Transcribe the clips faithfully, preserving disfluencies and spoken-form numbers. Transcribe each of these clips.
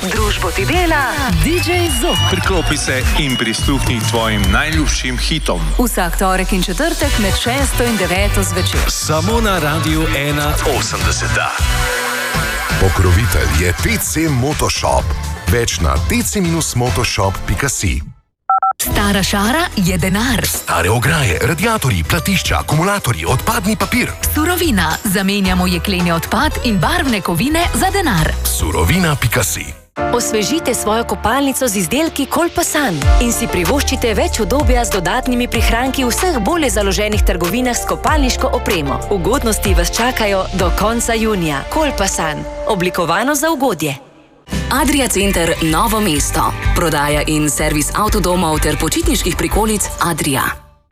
Družbo ti dela D J Zok. Priklopi se in prisluhni tvojim najljubšim hitom. Vsak torek in četrtek med šesto in deveto zvečer. Samo na Radiu ena osemdeset. Pokrovitelj je T C Motoshop. Več na t c motoshop pika si. Stara šara je denar. Stare ograje, radiatorji, platišča, akumulatorji, odpadni papir. Surovina. Zamenjamo jekleni odpad in barvne kovine za denar. Surovina pika si. Osvežite svojo kopalnico z izdelki Kolpasan in si privoščite več udobja z dodatnimi prihranki v vseh bolje založenih trgovinah s kopalniško opremo. Ugodnosti vas čakajo do konca junija. Kolpasan. Oblikovano za ugodje. Adria Center Novo mesto. Prodaja in servis avtodomov ter počitniških prikolic Adria.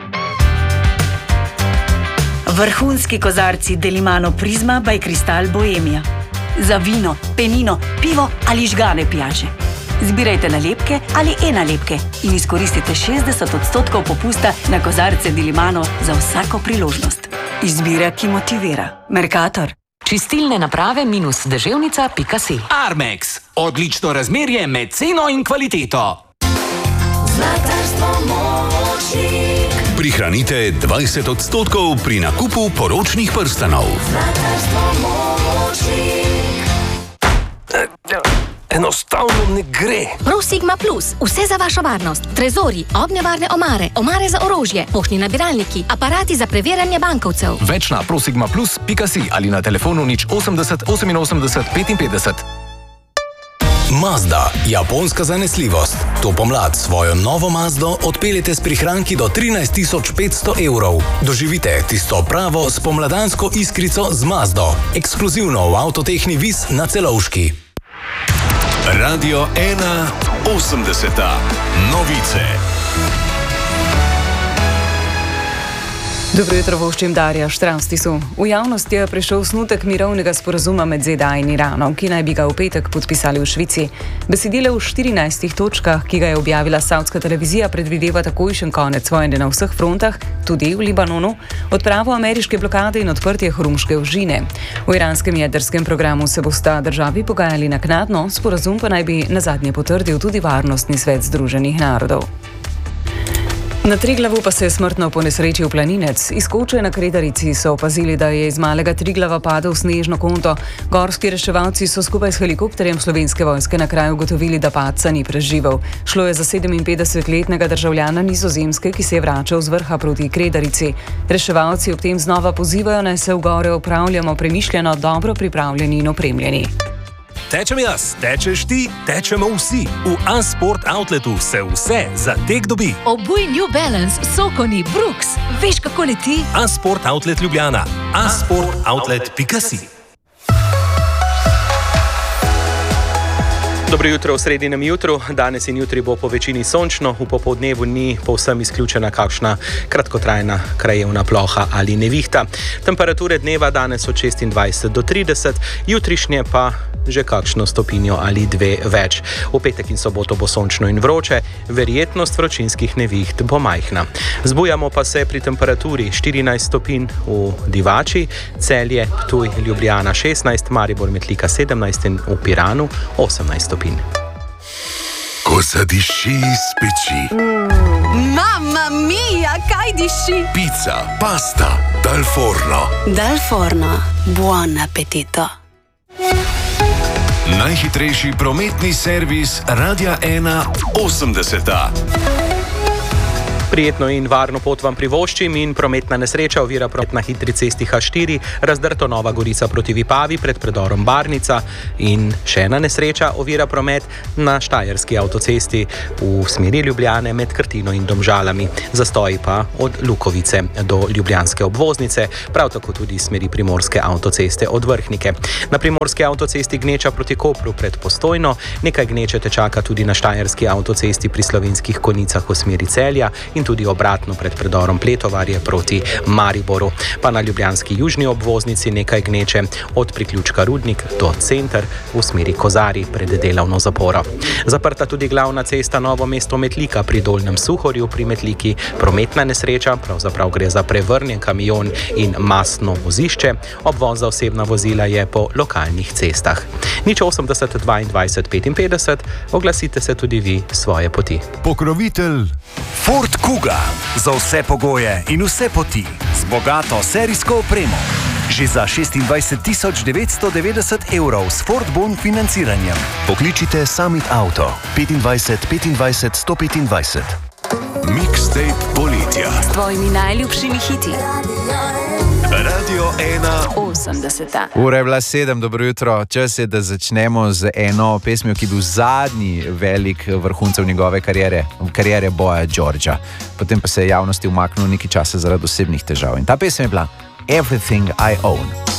Vrhunski kozarci Delimano Prizma by Kristal Bohemia. Za vino, penino, pivo ali žgane pijače. Zbirajte nalepke ali e-nalepke in izkoristite šestdeset odstotkov popusta na kozarce Delimano za vsako priložnost. Izbira, ki motivira. Mercator. Čistilne naprave minus deževnica pika si. Armex. Odlično razmerje med ceno in kvaliteto. Zlatarstvo Močnik. Prihranite dvajset odstotkov pri nakupu poročnih prstanov. Zlatarstvo Močnik. Enostavno ne gre. Prosigma Plus. Vse za vašo varnost. Trezori, ognjevarne omare, omare za orožje, poštni nabiralniki, aparati za preverjanje bankovcev. Več na prosigma plus pika si ali na telefonu nič osemdeset oseminosemdeset petinpetdeset. Mazda. Japonska zanesljivost. To pomlad svojo novo Mazdo odpeljete s prihranki do trinajst tisoč petsto evrov. Doživite tisto pravo spomladansko iskrico z Mazdo. Ekskluzivno v Avtotehni Vis na Celovški. Radio ena osemdeset. Novice. Dobro jutro, voščim Darja Štravstisu. V javnosti je prišel snutek mirovnega sporazuma med Z D A in Iranom, ki naj bi ga v petek podpisali v Švici. Besedilo v štirinajstih točkah, ki ga je objavila savdska televizija, predvideva takojšen konec vojne na vseh frontah, tudi v Libanonu, odpravo ameriške blokade in odprtje Hormuške ožine. V iranskem jedrskem programu se bosta državi pogajali naknadno, sporazum pa naj bi nazadnje potrdil tudi Varnostni svet Združenih narodov. Na Triglavu pa se je smrtno ponesrečil planinec. Iz koče na Kredarici so opazili, da je iz malega Triglava padel snežno konto. Gorski reševalci so skupaj s helikopterjem Slovenske vojske na kraju ugotovili, da padca ni preživel. Šlo je za sedeminpetdesetletnega državljana Nizozemske, ki se je vračal z vrha proti Kredarici. Reševalci ob tem znova pozivajo, naj se v gore opravljamo premišljeno, dobro pripravljeni in opremljeni. Tečem jaz, tečeš ti, tečemo vsi. V A-Sport Outletu se vse za tek dobi. Obuj New Balance, Sokoni, Brooks. Veš, kako leti? A-Sport Outlet Ljubljana. a sport outlet pika si. Dobro jutro v sredinem jutru. Danes in jutri bo po večini sončno, v popoldnevu ni povsem izključena kakšna kratkotrajna krajevna ploha ali nevihta. Temperature dneva danes od šestindvajset do trideset, jutrišnje pa že kakšno stopinjo ali dve več. V petek in soboto bo sončno in vroče, verjetnost vročinskih neviht bo majhna. Zbujamo pa se pri temperaturi štirinajst stopinj v Divači, Celje, Ptuj, Ljubljana šestnajst, Maribor, Metlika sedemnajst in v Piranu osemnajst stopinj. Ko zadiši iz peči. Mm, mamma mia, kaj diši? Pizza, pasta, dal forno. Dal forno. Buon appetito. Najhitrejši prometni servis Radia ena osemdeset. Prijetno in varno pot vam privoščim in prometna nesreča ovira promet na hitri cesti H štiri, razdrto Nova Gorica proti Vipavi pred predorom Barnica in še ena nesreča ovira promet na Štajerski avtocesti v smeri Ljubljane med Krtino in Domžalami. Zastoji pa od Lukovice do Ljubljanske obvoznice, prav tako tudi smeri Primorske avtoceste od Vrhnike. Na Primorski avtocesti gneča proti Kopru pred Postojno, nekaj gneče te čaka tudi na Štajerski avtocesti pri Slovenskih Konjicah v smeri Celja in tudi obratno pred predorom Pletovarje proti Mariboru. Pa na ljubljanski južni obvoznici nekaj gneče od priključka Rudnik do Center v smeri Kozari pred delovno zaporo. Zaprta tudi glavna cesta Novo mesto-Metlika pri Dolnjem Suhorju pri Metliki. Prometna nesreča, pravzaprav gre za prevrnjen kamion in mastno vozišče. Obvoz za osebna vozila je po lokalnih cestah. Nič osemdeset dvaindvajset petinpetdeset, oglasite se tudi vi svoje poti. Pokrovitelj Ford Kuga. Za vse pogoje in vse poti. Z bogato serijsko opremo. Že za šestindvajset tisoč devetsto devetdeset evrov s Ford Bon financiranjem. Pokličite Summit Auto petindvajset petindvajset sto petindvajset. Mixtape poletja. S tvojimi najljubšimi hiti. Radio ena osemdeseta. Ura je bila sedem, dobro jutro. Čas je, da začnemo z eno pesmijo, ki je bil zadnji velik vrhuncev njegove kariere, kariere Boya Georgea. Potem pa se je javnosti umaknil nekaj časa zaradi osebnih težav. In ta pesem je bila Everything I Own.